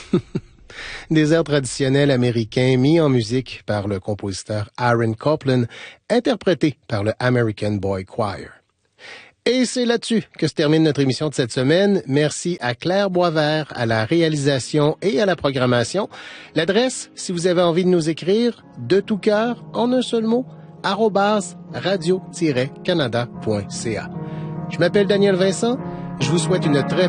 Des airs traditionnels américains mis en musique par le compositeur Aaron Copland, interprétés par le American Boy Choir. Et c'est là-dessus que se termine notre émission de cette semaine. Merci à Claire Boisvert, à la réalisation et à la programmation. L'adresse, si vous avez envie de nous écrire, de tout cœur, en un seul mot, @radio-canada.ca. Je m'appelle Daniel Vincent. Je vous souhaite une très